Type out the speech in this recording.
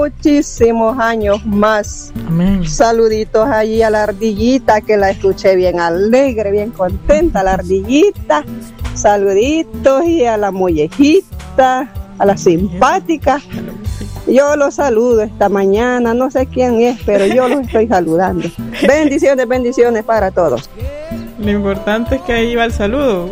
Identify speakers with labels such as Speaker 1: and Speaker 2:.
Speaker 1: muchísimos años más.
Speaker 2: Amén.
Speaker 1: Saluditos allí a la ardillita, que la escuché bien alegre, bien contenta, la ardillita. Saluditos y a la mollejita, a la simpática. Yo los saludo esta mañana, no sé quién es, pero yo los estoy saludando. Bendiciones, bendiciones para todos.
Speaker 2: Lo importante es que ahí va el saludo.